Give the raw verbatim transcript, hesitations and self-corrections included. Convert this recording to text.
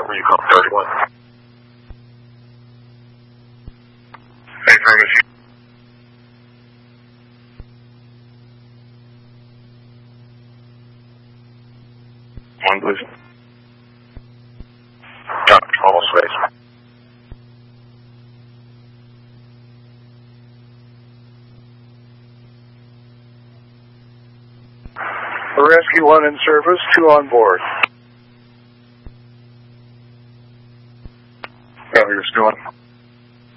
number you called, thirty-one. Hey, Fergus. One, please. Got almost space. Rescue one in service, two on board.